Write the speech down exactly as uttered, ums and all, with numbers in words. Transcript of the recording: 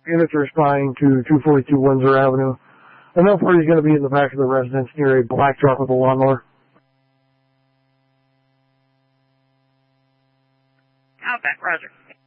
Units are responding to two forty-two Windsor Avenue. A no party is going to be in the back of the residence near a black truck with a lawnmower. Okay, roger.